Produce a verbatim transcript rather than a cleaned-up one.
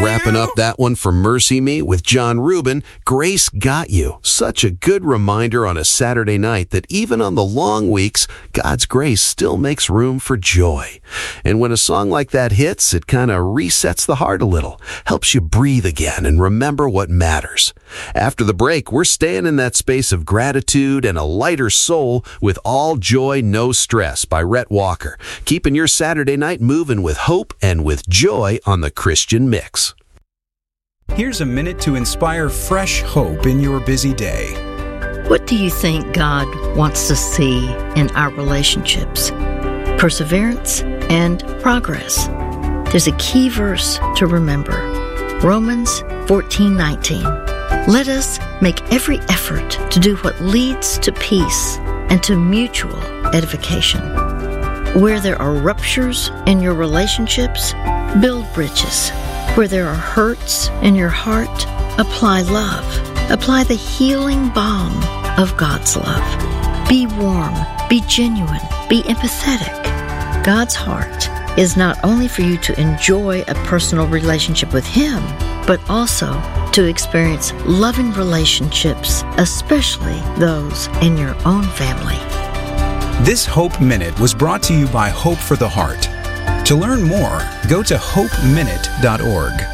Wrapping up that one for Mercy Me with John Rubin, Grace Got You. Such a good reminder on a Saturday night that even on the long weeks, God's grace still makes room for joy. And when a song like that hits, it kind of resets the heart a little, helps you breathe again and remember what matters. After the break, we're staying in that space of gratitude and a lighter soul with All Joy, No Stress by Rhett Walker, keeping your Saturday night moving with hope and with joy on the Christian Mix. Here's a minute to inspire fresh hope in your busy day. What do you think God wants to see in our relationships? Perseverance and progress. There's a key verse to remember. Romans fourteen nineteen. Let us make every effort to do what leads to peace and to mutual edification. Where there are ruptures in your relationships, build bridges. Where there are hurts in your heart, apply love. Apply the healing balm of God's love. Be warm, be genuine, be empathetic. God's heart is not only for you to enjoy a personal relationship with Him, but also to experience loving relationships, especially those in your own family. This Hope Minute was brought to you by Hope for the Heart. To learn more, go to hope minute dot org.